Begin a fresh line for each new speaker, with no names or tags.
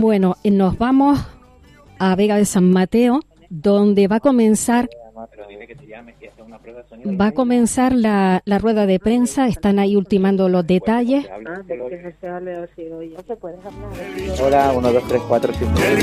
Bueno, nos vamos a Vega de San Mateo, donde va a comenzar la rueda de prensa. Están ahí ultimando los detalles.
Hola, 1, 2, 3, 4, 5.